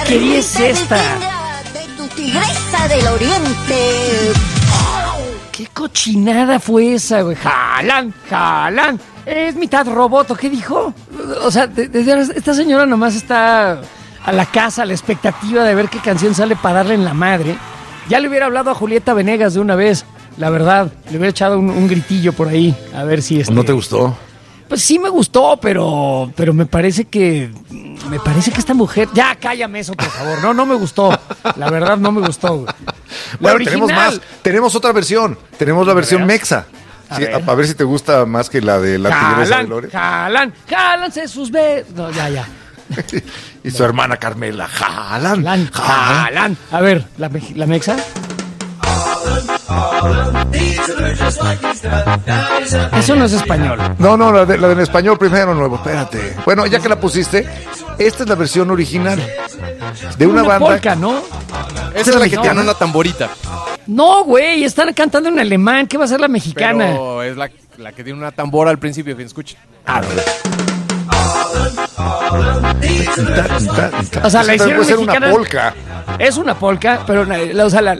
porquería es esta? De tu tigresa del oriente. ¿Qué cochinada fue esa, güey? Jalan. Es mitad robot, ¿o qué dijo? O sea, esta señora nomás está a la casa, a la expectativa de ver qué canción sale para darle en la madre. Ya le hubiera hablado a Julieta Venegas de una vez, la verdad. Le hubiera echado un gritillo por ahí, a ver si ¿No te gustó? Pues sí me gustó, pero me parece que esta mujer... Ya, cállame eso, por favor. No me gustó. La verdad, no me gustó. Bueno, original. Tenemos más. Tenemos otra versión. Tenemos la versión mexa. Sí, a ver si te gusta más que la de la tigresa de Lore. Jálanse sus besos. No, ya. Y su hermana Carmela. Jalan. A ver, la mexa. Eso no es español. No, la de en español primero, nuevo. Espérate. Bueno, ya que la pusiste, esta es la versión original de una banda. Polka, ¿no? Esa es la que tiene una tamborita. No, güey, están cantando en alemán. ¿Qué va a ser la mexicana? Pero es la que tiene una tambora al principio. Escuchen. A ver. O sea, la hicieron mexicana. Una polka. Es una polka, pero o sea,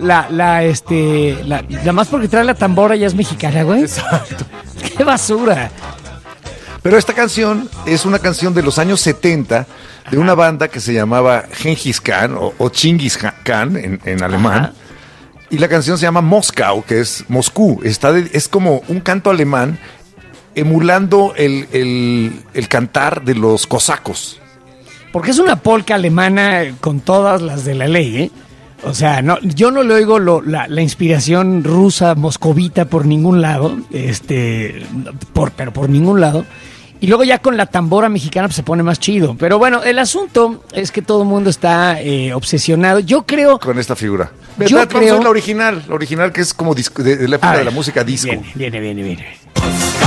la más porque trae la tambora ya es mexicana, güey. Exacto. ¡Qué basura! Pero esta canción es una canción de los años 70 de una banda que se llamaba Genghis Khan o Chingis Khan en alemán. Ajá. Y la canción se llama Moscow, que es Moscú. Es como un canto alemán emulando el cantar de los cosacos. Porque es una polka alemana con todas las de la ley, ¿eh? O sea, no, yo no le oigo la inspiración rusa, moscovita por ningún lado, pero por ningún lado. Y luego ya con la tambora mexicana pues, se pone más chido. Pero bueno, el asunto es que todo el mundo está obsesionado. Yo creo... Con esta figura. Yo creo... La original que es como de la época de la música disco. Viene.